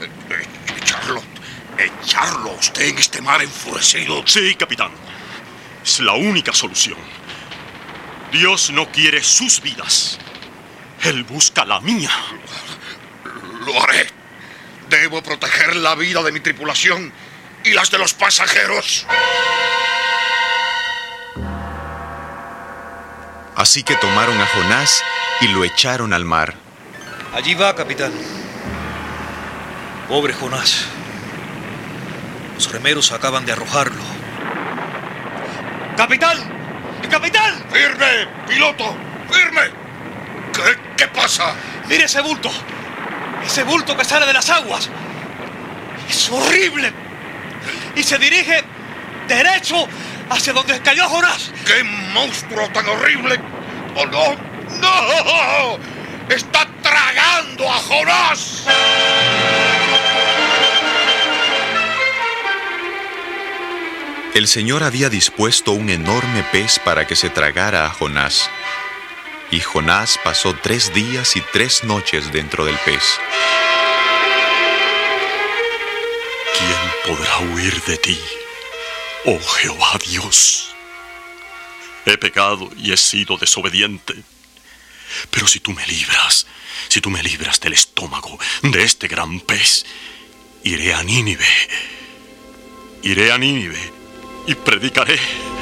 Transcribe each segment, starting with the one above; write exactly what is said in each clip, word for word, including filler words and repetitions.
¿Echarlo? ¿Echarlo a usted en este mar enfurecido? Sí, capitán. Es la única solución. Dios no quiere sus vidas. Él busca la mía. Lo haré. Debo proteger la vida de mi tripulación y las de los pasajeros. Así que tomaron a Jonás y lo echaron al mar. Allí va, capitán. Pobre Jonás. Los remeros acaban de arrojarlo. ¡Capitán! ¡Capitán! ¡Firme, piloto! ¡Firme! ¿Qué, qué pasa? ¡Mire ese bulto! ¡Ese bulto que sale de las aguas! ¡Es horrible! Y se dirige derecho hacia donde cayó Jonás. ¡Qué monstruo tan horrible! ¡Oh, no! ¡No! ¡Está tragando a Jonás! El Señor había dispuesto un enorme pez para que se tragara a Jonás. Y Jonás pasó tres días y tres noches dentro del pez. ¿Quién podrá huir de ti, oh Jehová Dios? He pecado y he sido desobediente. Pero si tú me libras, si tú me libras del estómago de este gran pez, iré a Nínive. Iré a Nínive y predicaré.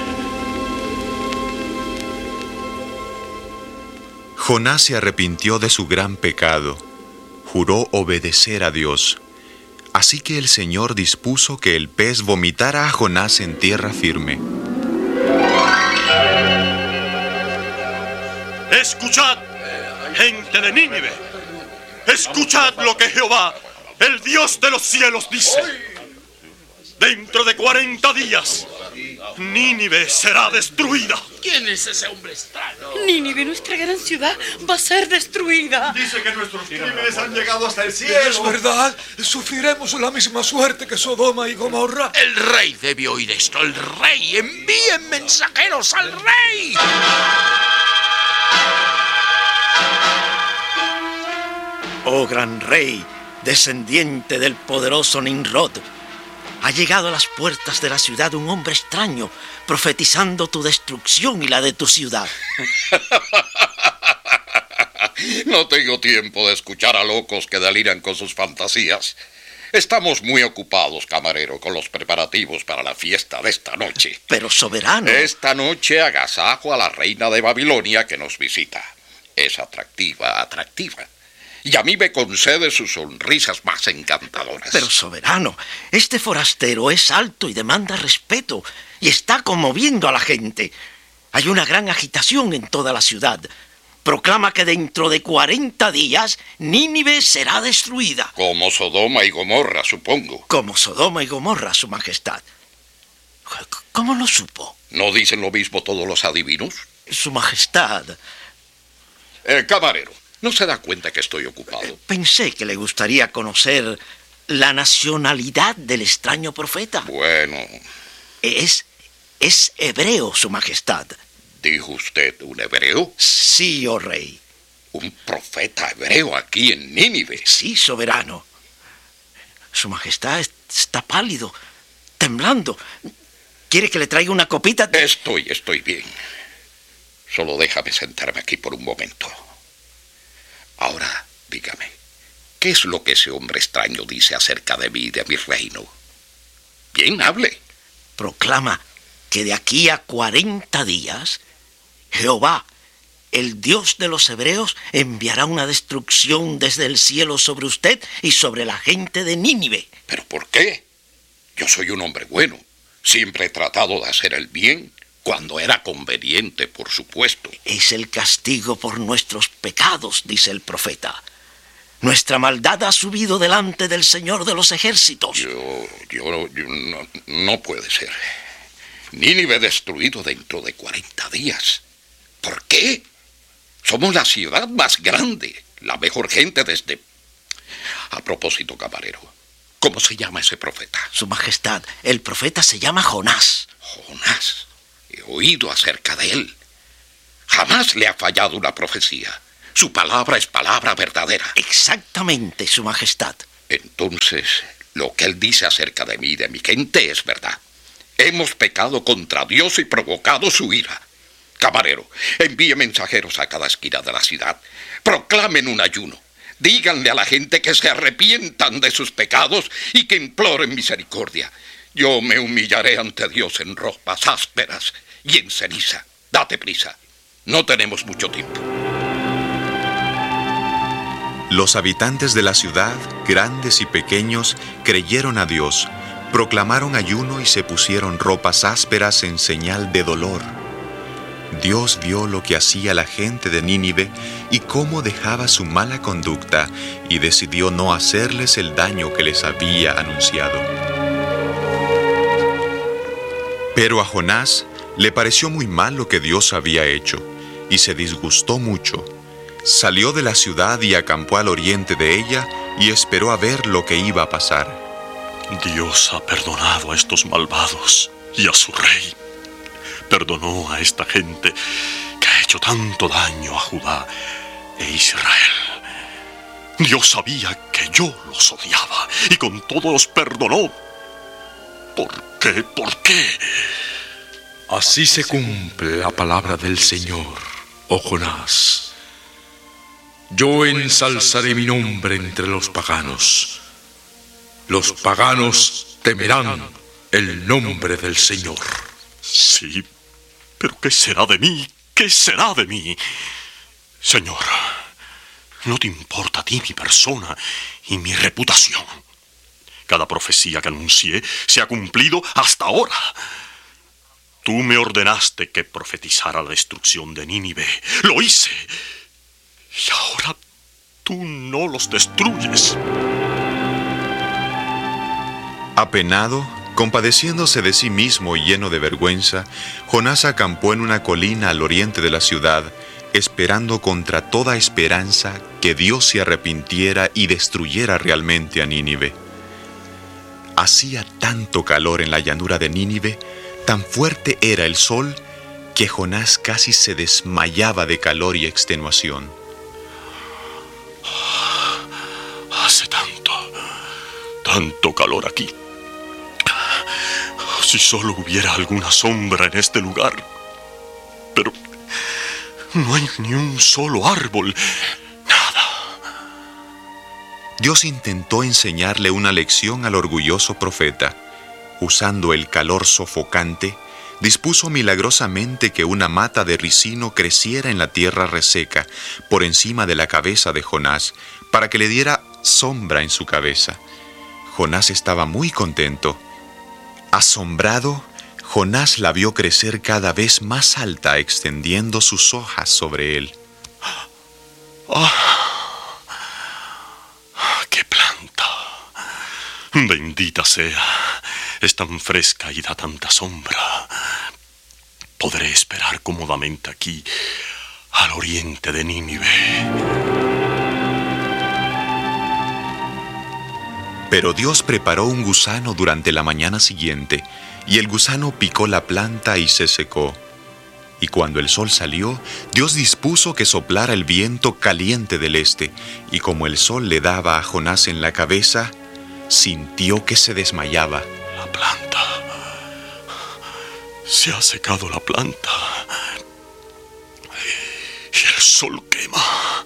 Jonás se arrepintió de su gran pecado. Juró obedecer a Dios. Así que el Señor dispuso que el pez vomitara a Jonás en tierra firme. Escuchad, gente de Nínive. Escuchad lo que Jehová, el Dios de los cielos, dice. Dentro de cuarenta días, Nínive será destruida. ¿Quién es ese hombre extraño? Nínive, nuestra gran ciudad, va a ser destruida. Dice que nuestros crímenes han llegado hasta el cielo. Es verdad, sufriremos la misma suerte que Sodoma y Gomorra. El rey debió oír esto, el rey. Envíen mensajeros al rey. Oh gran rey, descendiente del poderoso Nimrod, ha llegado a las puertas de la ciudad un hombre extraño, profetizando tu destrucción y la de tu ciudad. No tengo tiempo de escuchar a locos que deliran con sus fantasías. Estamos muy ocupados, camarero, con los preparativos para la fiesta de esta noche. Pero soberano... Esta noche agasajo a la reina de Babilonia que nos visita. Es atractiva, atractiva. Y a mí me concede sus sonrisas más encantadoras. Pero soberano, este forastero es alto y demanda respeto, y está conmoviendo a la gente. Hay una gran agitación en toda la ciudad. Proclama que dentro de cuarenta días Nínive será destruida. Como Sodoma y Gomorra, supongo. Como Sodoma y Gomorra, su majestad. ¿Cómo lo supo? ¿No dicen lo mismo todos los adivinos? Su majestad... Eh, camarero, ¿no se da cuenta que estoy ocupado? Pensé que le gustaría conocer la nacionalidad del extraño profeta. Bueno... Es... es hebreo, su majestad. ¿Dijo usted un hebreo? Sí, oh rey. ¿Un profeta hebreo aquí en Nínive? Sí, soberano. Su majestad está pálido, temblando. ¿Quiere que le traiga una copita? De... Estoy, estoy bien. Solo déjame sentarme aquí por un momento. Ahora, dígame, ¿qué es lo que ese hombre extraño dice acerca de mí y de mi reino? Bien, hable. Proclama que de aquí a cuarenta días, Jehová, el Dios de los hebreos, enviará una destrucción desde el cielo sobre usted y sobre la gente de Nínive. ¿Pero por qué? Yo soy un hombre bueno. Siempre he tratado de hacer el bien, cuando era conveniente, por supuesto. Es el castigo por nuestros pecados, dice el profeta. Nuestra maldad ha subido delante del Señor de los ejércitos. Yo, yo, yo no, no puede ser. Nínive destruido dentro de cuarenta días. ¿Por qué? Somos la ciudad más grande, la mejor gente desde... A propósito, camarero, ¿cómo se llama ese profeta? Su majestad, el profeta se llama Jonás. Jonás. He oído acerca de él. Jamás le ha fallado una profecía. Su palabra es palabra verdadera. Exactamente, su majestad. Entonces, lo que él dice acerca de mí y de mi gente es verdad. Hemos pecado contra Dios y provocado su ira. Camarero, envíe mensajeros a cada esquina de la ciudad. Proclamen un ayuno. Díganle a la gente que se arrepientan de sus pecados y que imploren misericordia. Yo me humillaré ante Dios en ropas ásperas y en ceniza. Date prisa. No tenemos mucho tiempo. Los habitantes de la ciudad, grandes y pequeños, creyeron a Dios, proclamaron ayuno y se pusieron ropas ásperas en señal de dolor. Dios vio lo que hacía la gente de Nínive y cómo dejaba su mala conducta y decidió no hacerles el daño que les había anunciado. Pero a Jonás le pareció muy mal lo que Dios había hecho y se disgustó mucho. Salió de la ciudad y acampó al oriente de ella y esperó a ver lo que iba a pasar. Dios ha perdonado a estos malvados y a su rey. Perdonó a esta gente que ha hecho tanto daño a Judá e Israel. Dios sabía que yo los odiaba y con todo los perdonó. ¿Por qué? ¿Por qué? Así se cumple la palabra del Señor, oh Jonás. Yo ensalzaré mi nombre entre los paganos. Los paganos temerán el nombre del Señor. Sí, pero ¿qué será de mí? ¿Qué será de mí? Señor, no te importa a ti mi persona y mi reputación. Cada profecía que anuncié se ha cumplido hasta ahora. Tú me ordenaste que profetizara la destrucción de Nínive. Lo hice. Y ahora tú no los destruyes. Apenado, compadeciéndose de sí mismo y lleno de vergüenza, Jonás acampó en una colina al oriente de la ciudad, esperando contra toda esperanza que Dios se arrepintiera y destruyera realmente a Nínive. Hacía tanto calor en la llanura de Nínive, tan fuerte era el sol, que Jonás casi se desmayaba de calor y extenuación. Hace tanto, tanto calor aquí. Si solo hubiera alguna sombra en este lugar. Pero no hay ni un solo árbol, nada. Dios intentó enseñarle una lección al orgulloso profeta. Usando el calor sofocante, dispuso milagrosamente que una mata de ricino creciera en la tierra reseca, por encima de la cabeza de Jonás, para que le diera sombra en su cabeza. Jonás estaba muy contento. Asombrado, Jonás la vio crecer cada vez más alta, extendiendo sus hojas sobre él. ¡Ah! ¡Qué planta! Bendita sea. Es tan fresca y da tanta sombra. Podré esperar cómodamente aquí, al oriente de Nínive. Pero Dios preparó un gusano durante la mañana siguiente, y el gusano picó la planta y se secó. Y cuando el sol salió, Dios dispuso que soplara el viento caliente del este, y como el sol le daba a Jonás en la cabeza, sintió que se desmayaba. La planta. Se ha secado la planta. Y el sol quema.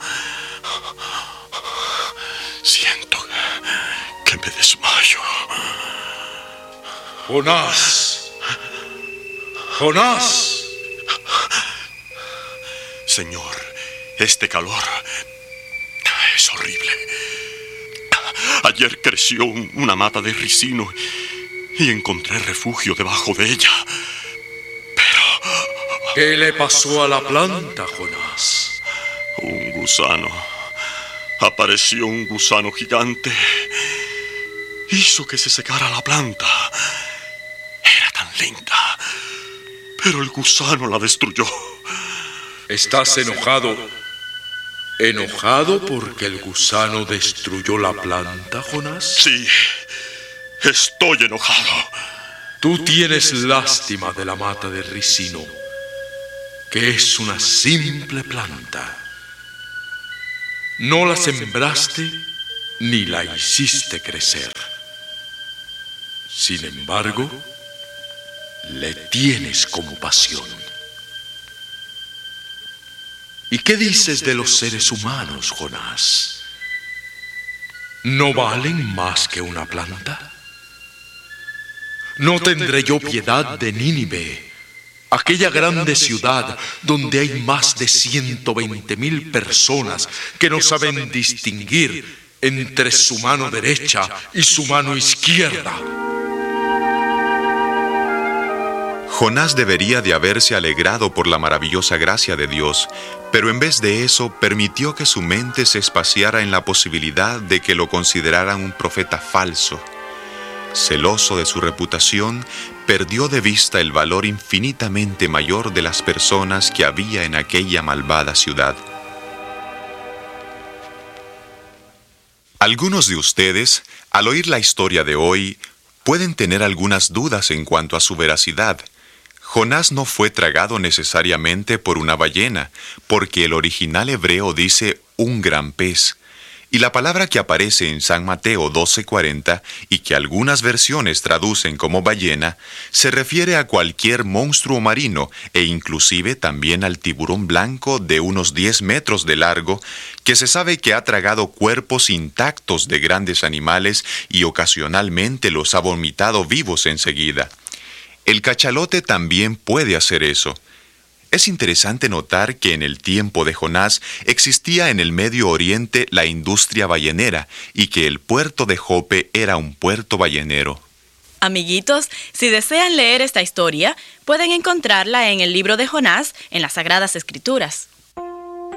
Siento que me desmayo. Jonás. Jonás. Señor, este calor es horrible. Ayer creció una mata de ricino y encontré refugio debajo de ella. Pero... ¿qué le pasó a la planta, Jonás? Un gusano. Apareció un gusano gigante. Hizo que se secara la planta. Era tan linda. Pero el gusano la destruyó. ¿Estás enojado? ¿Enojado porque el gusano destruyó la planta, Jonás? Sí, estoy enojado. Tú tienes lástima de la mata de ricino, que es una simple planta. No la sembraste ni la hiciste crecer. Sin embargo, le tienes compasión. ¿Y qué dices de los seres humanos, Jonás? ¿No valen más que una planta? ¿No tendré yo piedad de Nínive, aquella grande ciudad donde hay más de ciento veinte mil personas que no saben distinguir entre su mano derecha y su mano izquierda? Jonás debería de haberse alegrado por la maravillosa gracia de Dios, pero en vez de eso permitió que su mente se espaciara en la posibilidad de que lo consideraran un profeta falso. Celoso de su reputación, perdió de vista el valor infinitamente mayor de las personas que había en aquella malvada ciudad. Algunos de ustedes, al oír la historia de hoy, pueden tener algunas dudas en cuanto a su veracidad. Jonás no fue tragado necesariamente por una ballena, porque el original hebreo dice un gran pez. Y la palabra que aparece en San Mateo doce cuarenta y que algunas versiones traducen como ballena, se refiere a cualquier monstruo marino e inclusive también al tiburón blanco de unos diez metros de largo, que se sabe que ha tragado cuerpos intactos de grandes animales y ocasionalmente los ha vomitado vivos enseguida. El cachalote también puede hacer eso. Es interesante notar que en el tiempo de Jonás existía en el Medio Oriente la industria ballenera y que el puerto de Jope era un puerto ballenero. Amiguitos, si desean leer esta historia, pueden encontrarla en el libro de Jonás en las Sagradas Escrituras.